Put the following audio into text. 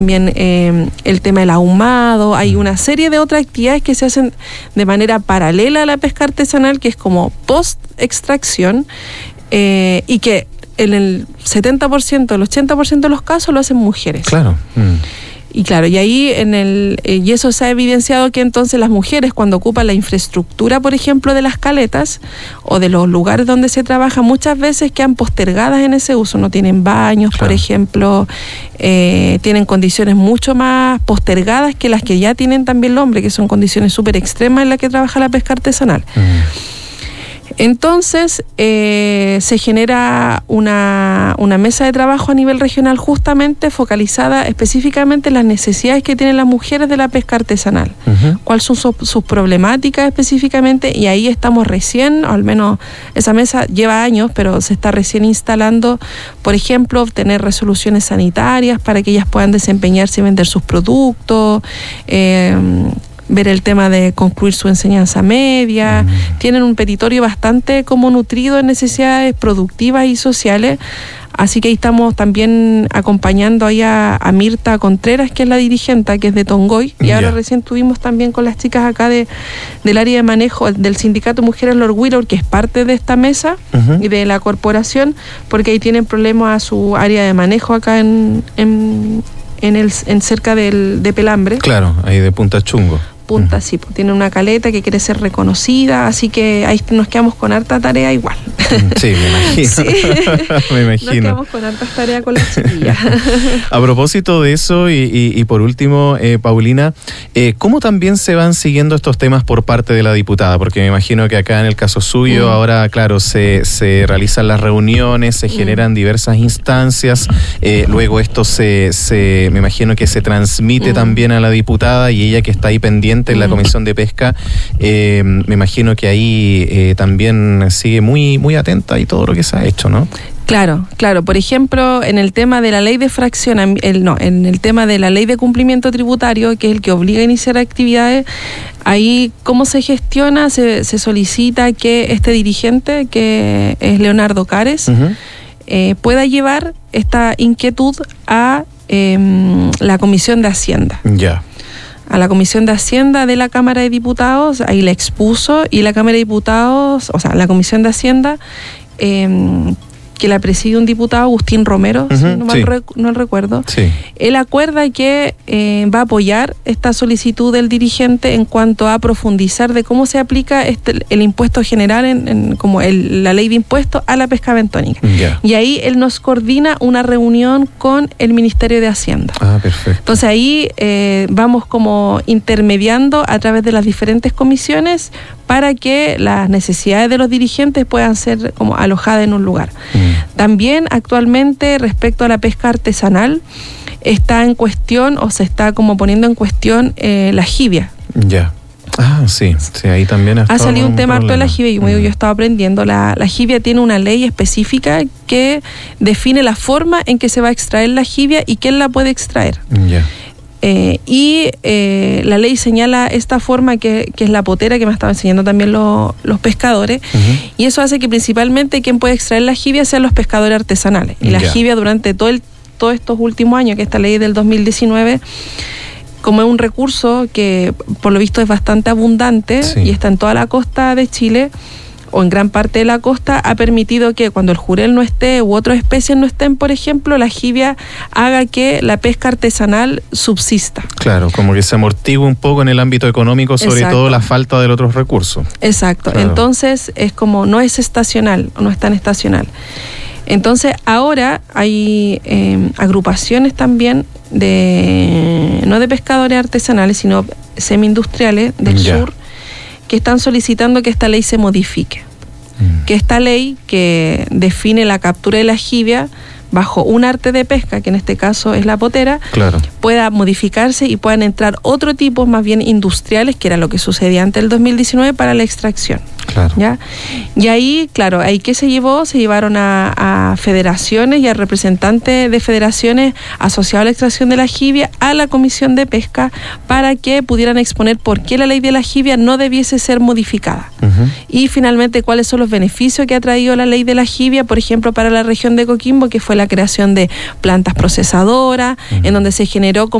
también el tema del ahumado. Hay una serie de otras actividades que se hacen de manera paralela a la pesca artesanal, que es como post-extracción, y que en el 70%, el 80% de los casos lo hacen mujeres. Claro. Y claro, y ahí y eso se ha evidenciado que entonces las mujeres, cuando ocupan la infraestructura, por ejemplo, de las caletas o de los lugares donde se trabaja, muchas veces quedan postergadas en ese uso. No tienen baños, claro, por ejemplo, tienen condiciones mucho más postergadas que las que ya tienen también el hombre, que son condiciones súper extremas en las que trabaja la pesca artesanal. Entonces se genera una mesa de trabajo a nivel regional justamente focalizada específicamente en las necesidades que tienen las mujeres de la pesca artesanal, cuáles son sus problemáticas específicamente, y ahí estamos recién, o al menos esa mesa lleva años, pero se está recién instalando, por ejemplo, obtener resoluciones sanitarias para que ellas puedan desempeñarse y vender sus productos, ver el tema de concluir su enseñanza media. Tienen un petitorio bastante como nutrido en necesidades productivas y sociales, así que ahí estamos también acompañando ahí a Mirta Contreras, que es la dirigente, que es de Tongoy, y ahora recién tuvimos también con las chicas acá del área de manejo del Sindicato Mujeres Lord Willowr, que es parte de esta mesa y de la corporación, porque ahí tienen problemas a su área de manejo acá en cerca de Pelambre. Claro, ahí de Punta Chungo. Sí, pues tiene una caleta que quiere ser reconocida, así que ahí nos quedamos con harta tarea igual. Sí, me imagino. Sí. Me imagino. Nos quedamos con hartas tareas con las chiquillas. A propósito de eso, y por último, Paulina, ¿cómo también se van siguiendo estos temas por parte de la diputada? Porque me imagino que acá en el caso suyo, ahora, claro, se realizan las reuniones, se generan diversas instancias, luego esto me imagino que se transmite también a la diputada, y ella que está ahí pendiente en la Comisión de Pesca, me imagino que ahí también sigue muy, muy atenta y todo lo que se ha hecho, ¿no? Claro. Por ejemplo, en el tema de la ley de en el tema de la ley de cumplimiento tributario, que es el que obliga a iniciar actividades, ahí cómo se gestiona, se solicita que este dirigente, que es Leonardo Cares, pueda llevar esta inquietud a la Comisión de Hacienda. A la Comisión de Hacienda de la Cámara de Diputados, ahí la expuso, y la Cámara de Diputados, o sea, la Comisión de Hacienda, que la preside un diputado, Agustín Romero, si no recuerdo, él acuerda que va a apoyar esta solicitud del dirigente en cuanto a profundizar de cómo se aplica el impuesto general, como la ley de impuestos a la pesca bentónica. Y ahí él nos coordina una reunión con el Ministerio de Hacienda. Perfecto. Entonces ahí vamos como intermediando a través de las diferentes comisiones para que las necesidades de los dirigentes puedan ser como alojadas en un lugar. También actualmente, respecto a la pesca artesanal, está en cuestión, o se está como poniendo en cuestión, la jibia. Sí, ahí también ha salido un tema harto de la jibia, y como digo, yo estaba aprendiendo. La jibia tiene una ley específica que define la forma en que se va a extraer la jibia y quién la puede extraer. La ley señala esta forma que es la potera, que me estaban enseñando también los pescadores, y eso hace que principalmente quien puede extraer la jibia sean los pescadores artesanales. Y la jibia, durante todos estos últimos años, que esta ley del 2019, como es un recurso que por lo visto es bastante abundante y está en toda la costa de Chile, o en gran parte de la costa, ha permitido que cuando el jurel no esté u otras especies no estén, por ejemplo, la jibia haga que la pesca artesanal subsista. Claro, como que se amortigue un poco en el ámbito económico, sobre todo la falta de otros recursos. Exacto, claro. Entonces es como, no es estacional, no es tan estacional. Entonces ahora hay agrupaciones también no de pescadores artesanales, sino semi-industriales del sur, que están solicitando que esta ley se modifique. Que esta ley, que define la captura de la jibia bajo un arte de pesca, que en este caso es la potera, pueda modificarse y puedan entrar otro tipo más bien industriales, que era lo que sucedía antes del 2019, para la extracción. ¿Ya? Y ahí, claro, ahí que se llevó, se llevaron a federaciones y a representantes de federaciones asociados a la extracción de la jibia a la Comisión de Pesca, para que pudieran exponer por qué la ley de la jibia no debiese ser modificada. Y finalmente, cuáles son los beneficios que ha traído la ley de la jibia, por ejemplo, para la región de Coquimbo, que fue la creación de plantas procesadoras, en donde se genera generó